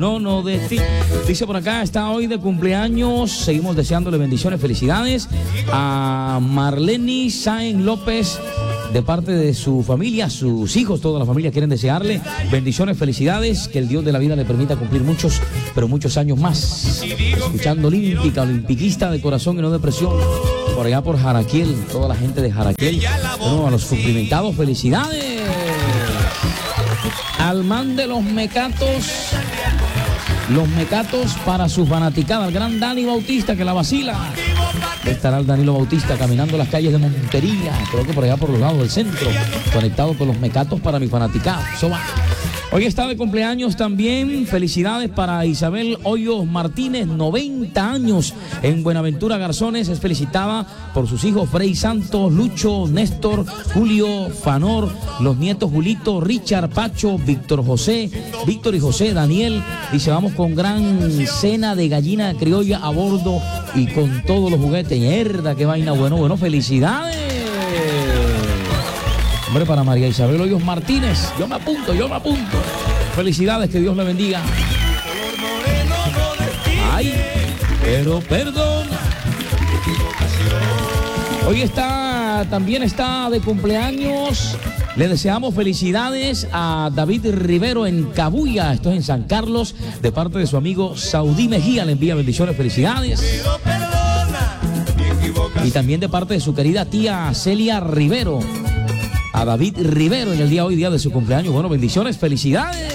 No de ti. Dice por acá, está hoy de cumpleaños. Seguimos deseándole bendiciones, felicidades a Marleni Sáenz López, de parte de su familia, sus hijos, toda la familia quieren desearle bendiciones, felicidades, que el Dios de la vida le permita cumplir muchos, pero muchos años más. Escuchando olímpica, olimpiquista de corazón y no de presión, por allá por Jaraquiel, toda la gente de Jaraquiel. Bueno, a los cumplimentados, felicidades. Al man de los mecatos para su fanaticada, el gran Dani Bautista que la vacila. Estará el Danilo Bautista caminando las calles de Montería, creo que por allá por los lados del centro, conectado con los mecatos para mi fanaticada. Eso va. Hoy está de cumpleaños también, felicidades para Isabel Hoyos Martínez, 90 años en Buenaventura Garzones. Es felicitada por sus hijos Frei Santos, Lucho, Néstor, Julio, Fanor, los nietos Julito, Richard, Pacho, Víctor y José, Daniel. Dice, vamos con gran cena de gallina criolla a bordo y con todos los juguetes. Mierda, qué vaina, bueno, felicidades. Hombre, para María Isabel Hoyos Martínez, yo me apunto. Felicidades, que Dios le bendiga. Ay, pero perdona. Hoy también está de cumpleaños. Le deseamos felicidades a David Rivero en Cabuya, esto es en San Carlos, de parte de su amigo Saudí Mejía. Le envía bendiciones, felicidades. Y también de parte de su querida tía Celia Rivero, a David Rivero en el día hoy, día de su cumpleaños. Bueno, bendiciones, felicidades.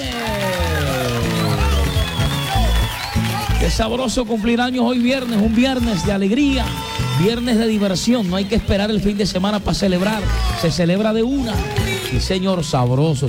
Qué sabroso cumplir años hoy viernes, un viernes de alegría, viernes de diversión. No hay que esperar el fin de semana para celebrar, se celebra de una. Sí, señor, sabroso.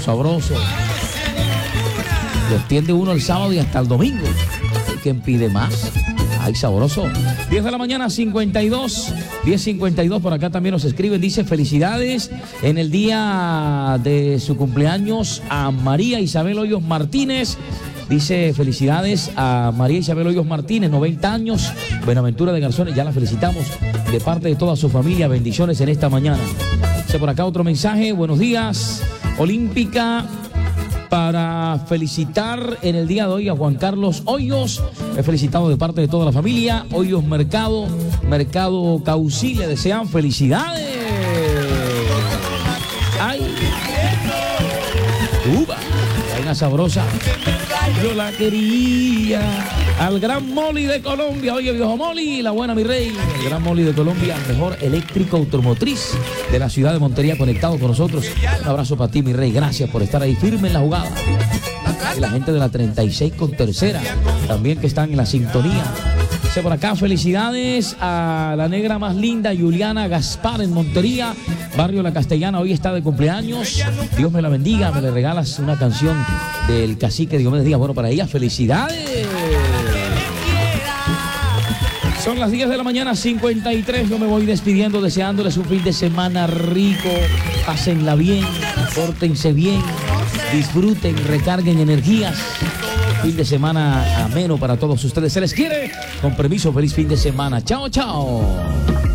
Lo extiende uno el sábado y hasta el domingo. Hay quien pide más. Ay, sabroso. 10 de la mañana, 52. 10:52, por acá también nos escriben, dice, felicidades en el día de su cumpleaños a María Isabel Hoyos Martínez. Dice, felicidades a María Isabel Hoyos Martínez, 90 años, Buenaventura de Garzones, ya la felicitamos de parte de toda su familia, bendiciones en esta mañana. Dice por acá otro mensaje, buenos días, Olímpica, para felicitar en el día de hoy a Juan Carlos Hoyos, he felicitado de parte de toda la familia, Hoyos Mercado Caucí, le desean felicidades. Ay, vaina sabrosa. Yo la quería. Al gran Molly de Colombia, oye viejo Molly, la buena mi rey, el gran Molly de Colombia, el mejor eléctrico automotriz de la ciudad de Montería, conectado con nosotros. Un abrazo para ti mi rey, gracias por estar ahí firme en la jugada. Y la gente de la 36 con tercera, también que están en la sintonía. Dice por acá, felicidades a la negra más linda, Juliana Gaspar en Montería, barrio La Castellana, hoy está de cumpleaños. Dios me la bendiga, me le regalas una canción del cacique Diomedes Díaz. Bueno, para ella, felicidades. Son las 10 de la mañana, 53. Yo me voy despidiendo, deseándoles un fin de semana rico. Pásenla bien, pórtense bien, disfruten, recarguen energías. Fin de semana ameno para todos ustedes. Se les quiere. Con permiso, feliz fin de semana. Chao, chao.